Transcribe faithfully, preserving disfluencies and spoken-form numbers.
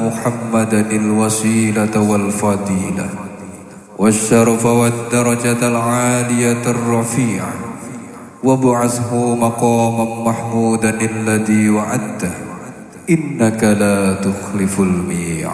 محمدا الوسيلة والفضيلة والشرف والدرجة العالية الرفيعة وابعثه مقاما محمودا الذي وعدته إنك لا تخلف الميعاد.